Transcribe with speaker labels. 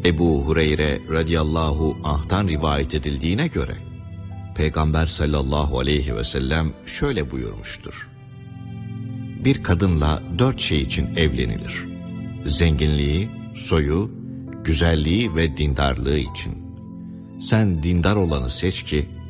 Speaker 1: Ebu Hureyre radıyallahu anh'tan rivayet edildiğine göre Peygamber sallallahu aleyhi ve sellem şöyle buyurmuştur: bir kadınla 4 şey için evlenilir: zenginliği, soyu, güzelliği ve dindarlığı için. Sen dindar olanı seç ki